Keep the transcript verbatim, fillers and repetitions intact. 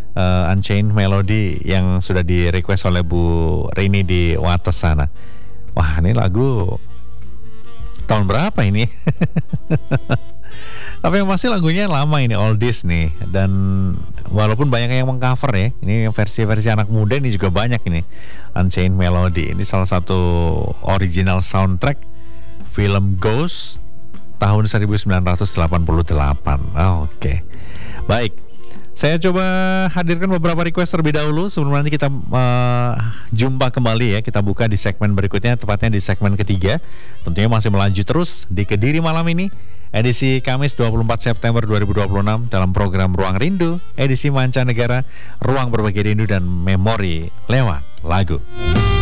uh, Unchained Melody yang sudah di request oleh Bu Rini di Wates sana. Wah, ini lagu tahun berapa ini? Tapi yang pasti lagunya lama ini, oldies nih. Dan walaupun banyak yang mengcover ya, ini versi-versi anak muda ini juga banyak ini. Unchained Melody ini salah satu original soundtrack film Ghost tahun seribu sembilan ratus delapan puluh delapan. Oh, oke, okay. Baik, saya coba hadirkan beberapa request terlebih dahulu sebelum nanti kita uh, jumpa kembali ya. Kita buka di segmen berikutnya, tepatnya di segmen ketiga. Tentunya masih melaju terus di Kediri malam ini, edisi Kamis dua puluh empat September dua ribu dua puluh enam dalam program Ruang Rindu, edisi Mancanegara, Ruang Berbagi Rindu dan Memori lewat lagu.